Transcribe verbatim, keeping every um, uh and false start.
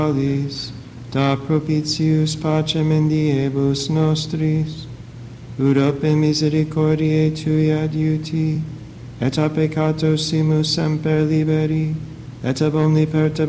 da propitius pacem in diebus nostris, ut ope misericordiae tui adiuti, et a peccato simus semper liberi, et ab omni perturbationis